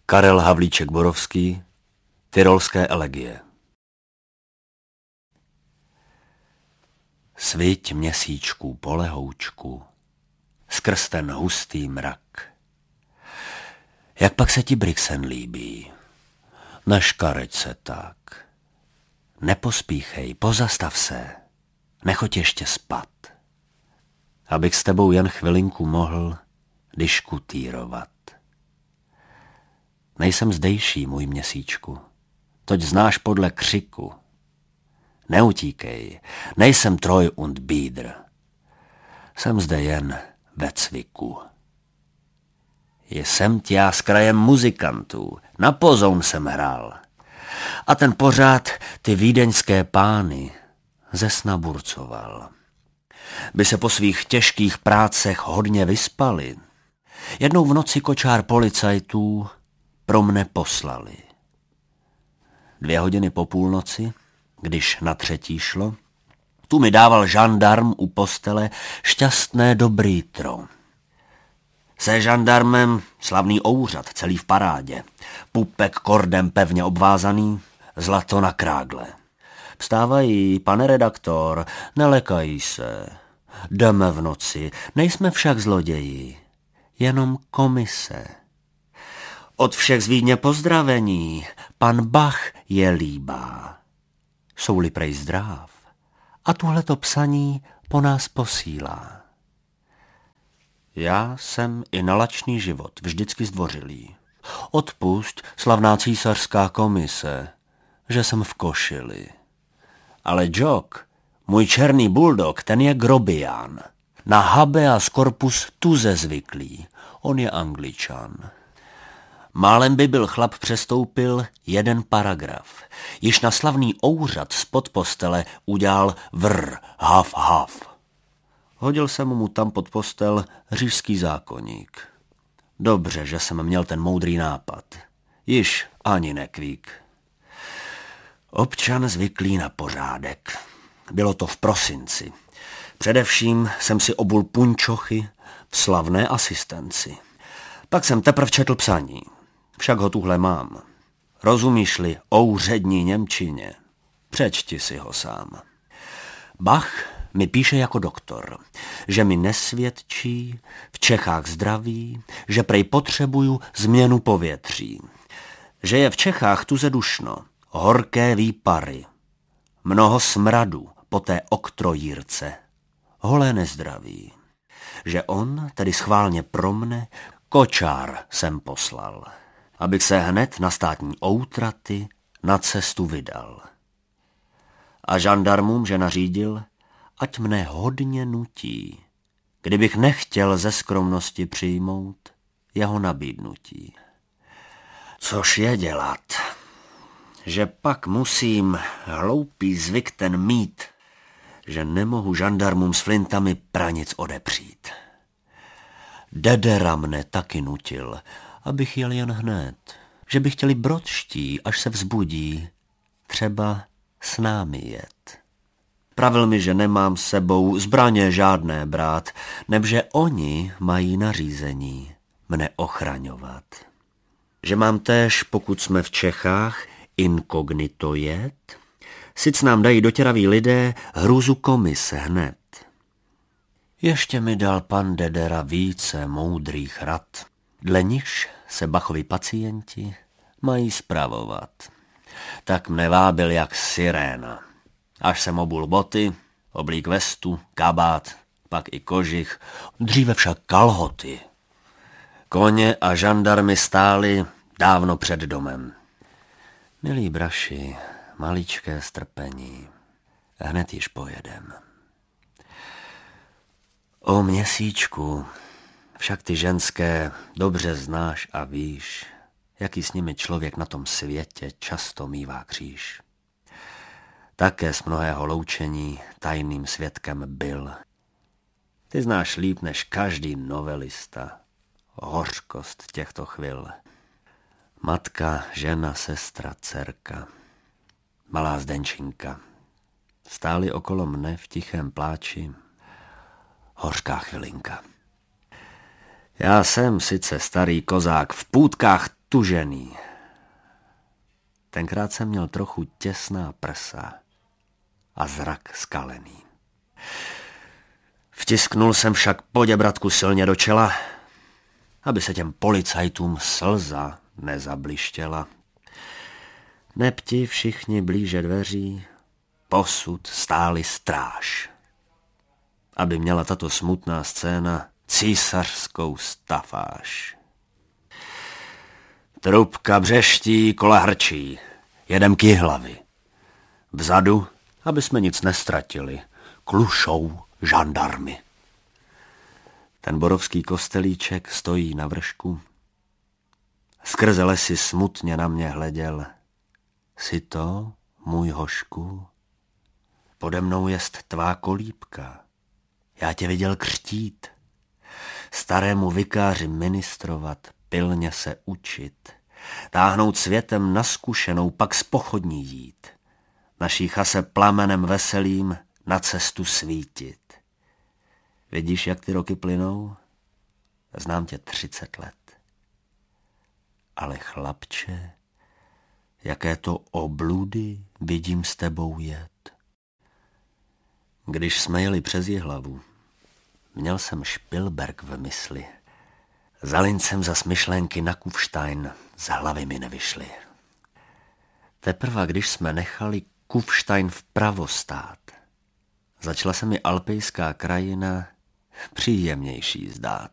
Karel Havlíček-Borovský, Tyrolské elegie. Sviť měsíčku po lehoučku, skrz ten hustý mrak. Jak pak se ti Brixen líbí? Neškareď se tak. Nepospíchej, pozastav se. Nechoď ještě spat. Abych s tebou jen chvilinku mohl diskutírovat. Nejsem zdejší, můj měsíčku, toť znáš podle křiku. Neutíkej, nejsem Troj und Bídr. Jsem zde jen ve cviku. Jsem tě s krajem muzikantů, na pozoun jsem hrál. A ten pořád ty vídeňské pány zesnaburcoval. By se po svých těžkých prácech hodně vyspali. Jednou v noci kočár policajtů pro mne poslali. 2 hodiny po půlnoci, když na 3. šlo, tu mi dával žandarm u postele šťastné dobrýtro. Se žandarmem slavný ouřad, celý v parádě, pupek kordem pevně obvázaný, zlato na krágle. Vstávají, pane redaktor, nelekají se. Jdeme v noci, nejsme však zloději, jenom komise. Od všech z Vídně pozdravení, pan Bach je líbá. Jsou-li prej zdráv a tuhleto psaní po nás posílá. Já jsem i na lačný život vždycky zdvořilý. Odpusť, slavná císařská komise, že jsem v košili. Ale Jock, můj černý buldog, ten je grobián. Na habeas corpus tuze zvyklý, on je Angličan. Málem by byl chlap přestoupil 1 paragraf. Již na slavný ouřad spod postele udělal vrr, haf, haf. Hodil jsem mu tam pod postel říšský zákoník. Dobře, že jsem měl ten moudrý nápad. Již ani nekvík. Občan zvyklý na pořádek. Bylo to v prosinci. Především jsem si obul punčochy v slavné asistenci. Pak jsem teprv četl psaní. Však ho tuhle mám. Rozumíš-li ouřední němčině? Přečti si ho sám. Bach mi píše jako doktor, že mi nesvědčí, v Čechách zdraví, že prej potřebuju změnu povětří. Že je v Čechách tuze dušno, horké výpary, mnoho smradu po té oktrojírce, holé nezdraví. Že on, tedy schválně pro mne, kočár jsem poslal, abych se hned na státní outraty na cestu vydal. A žandarmům, že nařídil, ať mne hodně nutí, kdybych nechtěl ze skromnosti přijmout jeho nabídnutí. Což je dělat, že pak musím hloupý zvyk ten mít, že nemohu žandarmům s flintami pranic odepřít. Dedera mne taky nutil, abych jel jen hned, že by chtěli brodští, až se vzbudí, třeba s námi jet. Pravil mi, že nemám s sebou zbraně žádné brát, nebže oni mají nařízení mne ochraňovat. Že mám též, pokud jsme v Čechách, inkognito jet, sic nám dají dotěraví lidé hrůzu komise hned. Ještě mi dal pan Dedera více moudrých rad, dle nichž se Bachovi pacienti mají spravovat. Tak mne vábil jak siréna. Až jsem obul boty, oblík vestu, kabát, pak i kožich, dříve však kalhoty. Koně a žandarmy stáli dávno před domem. Milí braši, maličké strpení, hned již pojedem. O měsíčku, však ty ženské dobře znáš a víš, jaký s nimi člověk na tom světě často mívá kříž. Také z mnohého loučení tajným svědkem byl. Ty znáš líp než každý novelista hořkost těchto chvil. Matka, žena, sestra, dcerka, malá Zdenčinka stáli okolo mne v tichém pláči. Hořká chvilinka. Já jsem sice starý kozák, v půtkách stužený. Tenkrát jsem měl trochu těsná prsa a zrak skalený. Vtisknul jsem však poděbratku silně do čela, aby se těm policajtům slza nezablištěla. Nepti všichni blíže dveří posud stáli stráž, aby měla tato smutná scéna císařskou stafáž. Trubka břeští, kola hrčí, jedem kyhlavy. Vzadu, aby jsme nic nestratili, klušou žandarmy. Ten borovský kostelíček stojí na vršku. Skrze lesy smutně na mě hleděl. Si to, můj hošku? Pode mnou jest tvá kolíbka. Já tě viděl křtít. Starému vikáři ministrovat, pilně se učit. Táhnout světem na zkušenou, pak z pochodní jít. Naší chase plamenem veselým na cestu svítit. Vidíš, jak ty roky plynou? Znám tě 30 let. Ale chlapče, jaké to obludy vidím s tebou jet. Když jsme jeli přes Jihlavu, měl jsem Špilberk v mysli. Za lincem zas myšlenky na Kufstein z hlavy mi nevyšly. Teprve když jsme nechali Kufstein vpravo stát, začala se mi alpejská krajina příjemnější zdát.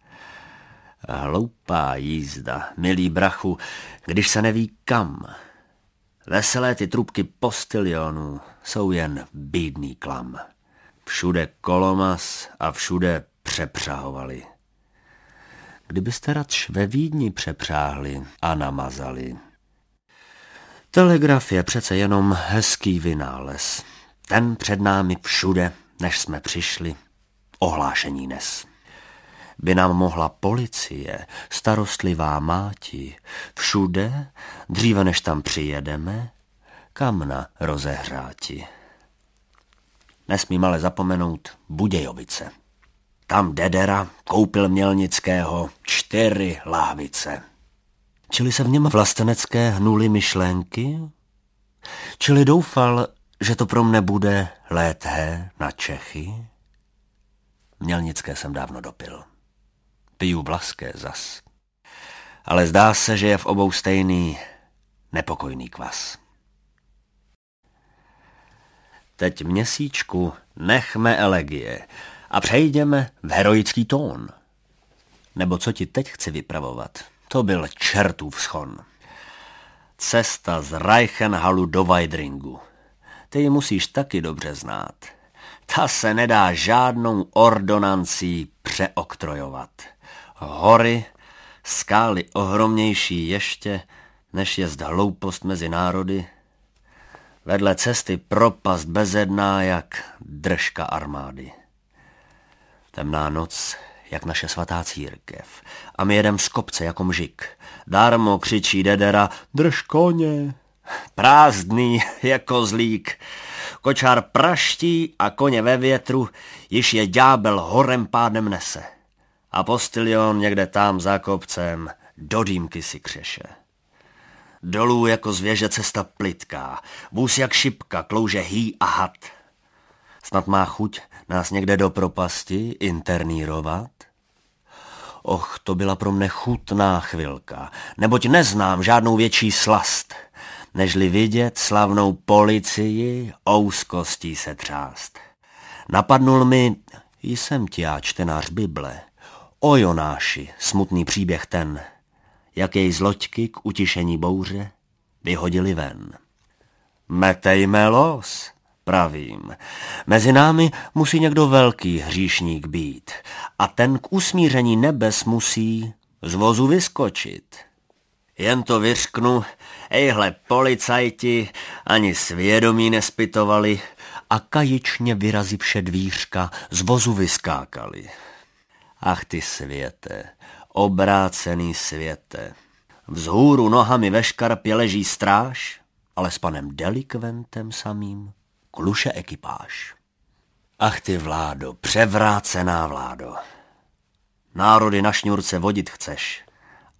Hloupá jízda, milý brachu, když se neví kam. Veselé ty trubky postilionů jsou jen bídný klam. Všude kolomas a všude přepřahovali. Kdybyste radš ve Vídni přepřáhli a namazali. Telegraf je přece jenom hezký vynález. Ten před námi všude, než jsme přišli, ohlášení nes. By nám mohla policie, starostlivá máti, všude, dříve než tam přijedeme, kamna rozehráti. Nesmím ale zapomenout Budějovice. Tam Dedera koupil Mělnického 4 láhvice. Čili se v něm vlastenecké hnuly myšlenky? Čili doufal, že to pro mne bude léthé na Čechy? Mělnické jsem dávno dopil. Piju vlaské zas. Ale zdá se, že je v obou stejný nepokojný kvas. Teď měsíčku nechme elegie a přejdeme v heroický tón. Nebo co ti teď chci vypravovat, to byl čertův schon. Cesta z Reichenhallu do Weidringu. Ty ji musíš taky dobře znát. Ta se nedá žádnou ordonancí přeoktrojovat. Hory, skály ohromnější ještě, než jest hloupost mezi národy. Vedle cesty propast bezedná jak držka armády. Temná noc, jak naše svatá církev. A my jedem z kopce jako mžik. Darmo křičí Dedera, drž koně. Prázdný jako zlík. Kočár praští a koně ve větru, již je ďábel horem pádem nese. A postilion někde tam za kopcem do dýmky si křeše. Dolů jako zvěže cesta plitká, vůz jak šipka, klouže hý a had. Snad má chuť nás někde do propasti internírovat? Och, to byla pro mne chutná chvilka, neboť neznám žádnou větší slast, nežli vidět slavnou policii ouskostí se třást. Napadnul mi, jsem ti já čtenář Bible, o Jonáši, smutný příběh ten, jak jej z loďky k utišení bouře vyhodili ven. Metejme los, pravím. Mezi námi musí někdo velký hříšník být a ten k usmíření nebes musí z vozu vyskočit. Jen to vyřknu, ejhle policajti ani svědomí nespytovali a kajičně vyrazivše dvířka z vozu vyskákali. Ach ty světe, obrácený světe. Vzhůru nohami ve škarpě leží stráž, ale s panem delikventem samým kluše ekipáž. Ach ty vládo, převrácená vládo. Národy na šňůrce vodit chceš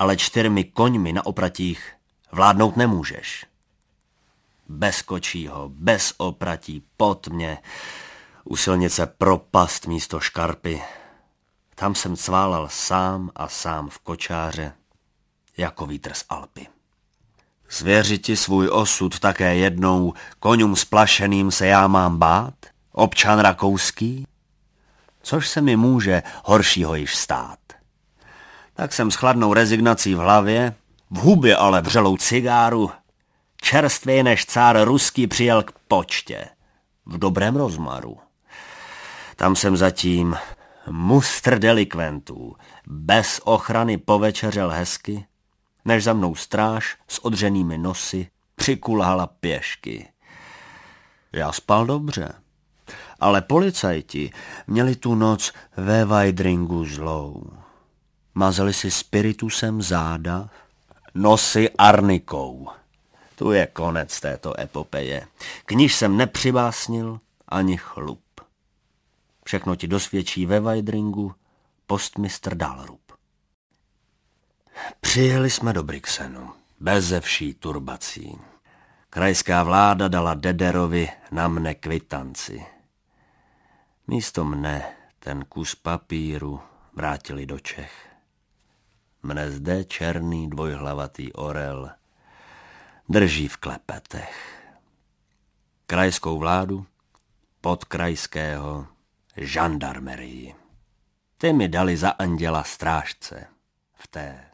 ale 4 koňmi na opratích vládnout nemůžeš. Bez kočího, bez opratí, pod mě, u silnice propast místo škarpy. Tam jsem cválal sám a sám v kočáře, jako vítr z Alpy. Svěřit ti svůj osud také jednou, koňům splašeným se já mám bát? Občan rakouský? Což se mi může horšího již stát. Tak jsem s chladnou rezignací v hlavě, v hubě ale vřelou cigáru, čerstvě než cár ruský přijel k počtě, v dobrém rozmaru. Tam jsem zatím mustr delikventů, bez ochrany povečeřel hezky, než za mnou stráž s odřenými nosy přikulhala pěšky. Já spal dobře, ale policajti měli tu noc ve Weidringu zlou. Mazali si spiritusem záda, nosy arnikou. Tu je konec této epopeje. K níž jsem nepřibásnil ani chlup. Všechno ti dosvědčí ve Weidringu postmistr Dahlrup. Přijeli jsme do Brixenu, beze vší turbací. Krajská vláda dala Dederovi na mne kvitanci. Místo mne ten kus papíru vrátili do Čech. Mne zde černý dvojhlavatý orel drží v klepetech. Krajskou vládu, podkrajského, žandarmerii. Ty mi dali za anděla strážce v té